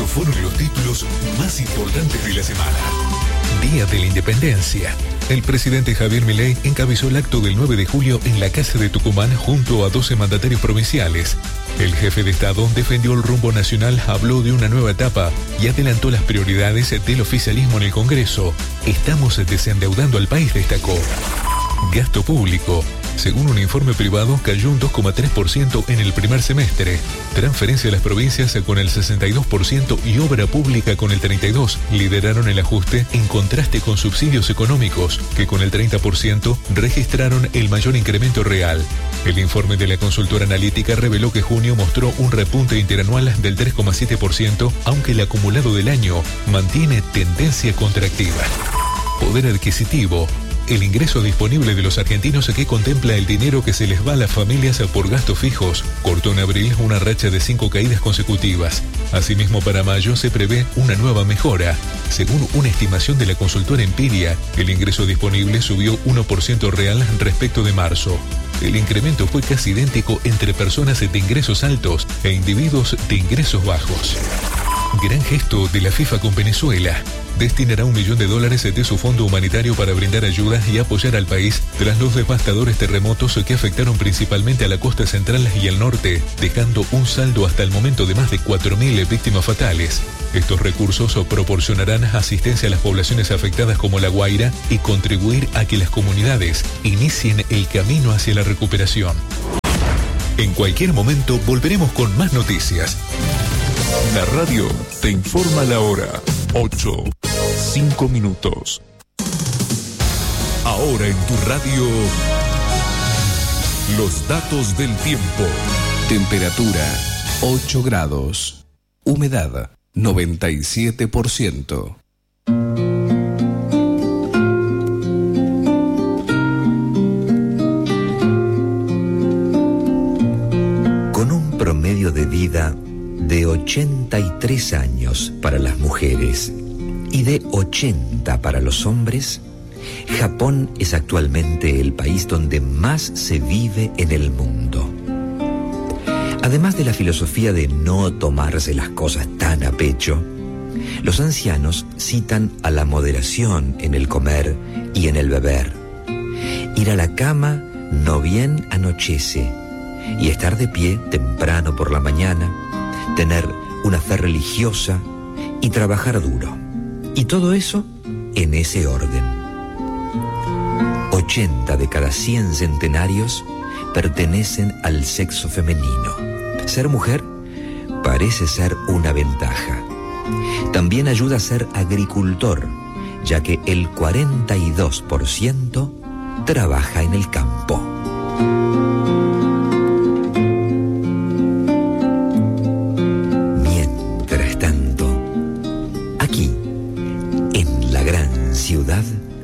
Estos fueron los títulos más importantes de la semana. Día de la Independencia. El presidente Javier Milei encabezó el acto del 9 de julio en la Casa de Tucumán junto a 12 mandatarios provinciales. El jefe de Estado defendió el rumbo nacional, habló de una nueva etapa y adelantó las prioridades del oficialismo en el Congreso. Estamos desendeudando al país, destacó. Gasto público. Según un informe privado, cayó un 2,3% en el primer semestre. Transferencia a las provincias con el 62% y obra pública con el 32% lideraron el ajuste en contraste con subsidios económicos, que con el 30% registraron el mayor incremento real. El informe de la consultora analítica reveló que junio mostró un repunte interanual del 3,7%, aunque el acumulado del año mantiene tendencia contractiva. Poder adquisitivo. El ingreso disponible de los argentinos que contempla el dinero que se les va a las familias por gastos fijos cortó en abril una racha de 5 caídas consecutivas. Asimismo, para mayo se prevé una nueva mejora. Según una estimación de la consultora Empiria, el ingreso disponible subió 1% real respecto de marzo. El incremento fue casi idéntico entre personas de ingresos altos e individuos de ingresos bajos. Gran gesto de la FIFA con Venezuela. Destinará $1 millón de su fondo humanitario para brindar ayuda y apoyar al país tras los devastadores terremotos que afectaron principalmente a la costa central y el norte, dejando un saldo hasta el momento de más de 4.000 víctimas fatales. Estos recursos proporcionarán asistencia a las poblaciones afectadas como La Guaira y contribuir a que las comunidades inicien el camino hacia la recuperación. En cualquier momento volveremos con más noticias. La radio te informa la hora. 8:05. Ahora en tu radio, los datos del tiempo. Temperatura 8 grados. Humedad 97%. Con un promedio de vida de 83 años para las mujeres y de 80 para los hombres, Japón es actualmente el país donde más se vive en el mundo. Además de la filosofía de no tomarse las cosas tan a pecho, los ancianos citan a la moderación en el comer y en el beber. Ir a la cama no bien anochece y estar de pie temprano por la mañana, tener una fe religiosa y trabajar duro. Y todo eso en ese orden. 80 de cada 100 centenarios pertenecen al sexo femenino. Ser mujer parece ser una ventaja. También ayuda a ser agricultor, ya que el 42% trabaja en el campo. Ciudad,